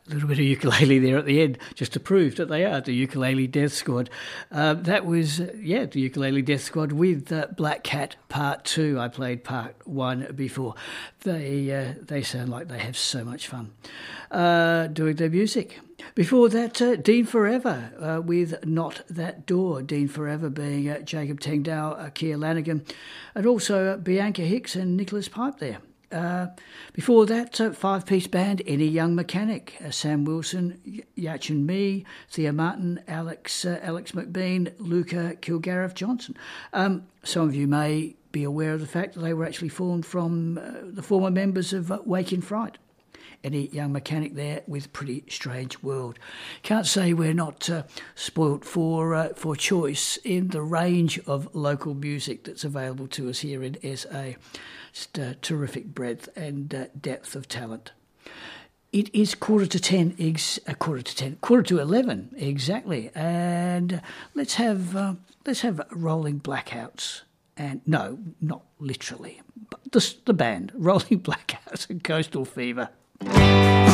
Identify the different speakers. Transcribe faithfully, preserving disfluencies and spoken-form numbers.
Speaker 1: A little bit of ukulele there at the end, just to prove that they are the Ukulele Death Squad. Um, that was, uh, yeah, the Ukulele Death Squad with uh, Black Cat Part Two. I played Part One before. They uh, they sound like they have so much fun uh, doing their music. Before that, uh, Dean Forever uh, with Not That Door. Dean Forever being uh, Jacob Tengdale, uh, Keir Lanigan, and also uh, Bianca Hicks and Nicholas Pipe there. Uh, before that, uh, five-piece band, Any Young Mechanic, uh, Sam Wilson, y- Yachin Me, Thea Martin, Alex uh, Alex McBean, Luca Kilgariff Johnson. Um, some of you may be aware of the fact that they were actually formed from uh, the former members of uh, Wake in Fright. Any Young Mechanic there with Pretty Strange World. Can't say we're not uh, spoilt for uh, for choice in the range of local music that's available to us here in S A. Just uh, terrific breadth and uh, depth of talent. It is quarter to ten, ex- uh, quarter to ten, quarter to eleven exactly, and uh, let's have uh, let's have Rolling Blackouts. And no, not literally, but the the band Rolling Blackouts and Coastal Fever.